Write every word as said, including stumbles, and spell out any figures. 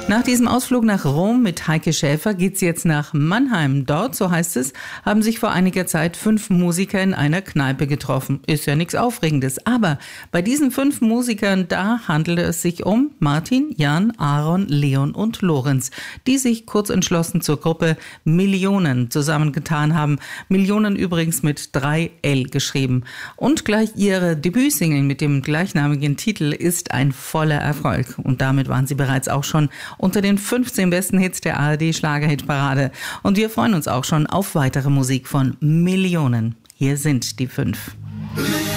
Nach diesem Ausflug nach Rom mit Heike Schäfer geht's jetzt nach Mannheim. Dort, so heißt es, haben sich vor einiger Zeit fünf Musiker in einer Kneipe getroffen. Ist ja nichts Aufregendes. Aber bei diesen fünf Musikern, da handelte es sich um Martin, Jan, Aaron, Leon und Lorenz, die sich kurz entschlossen zur Gruppe Millionen zusammengetan haben. Millionen übrigens mit drei L geschrieben. Und gleich ihre Debütsingle mit dem gleichnamigen Titel ist ein voller Erfolg. Und damit waren sie bereits auch schon unter den fünfzehn besten Hits der A R D-Schlagerhitparade. Und wir freuen uns auch schon auf weitere Musik von Millionen. Hier sind die fünf.